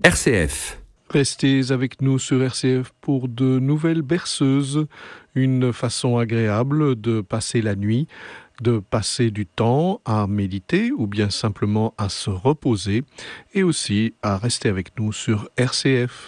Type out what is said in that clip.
RCF. Restez avec nous sur RCF pour de nouvelles berceuses, une façon agréable de passer la nuit, de passer du temps à méditer ou bien simplement à se reposer et aussi à rester avec nous sur RCF.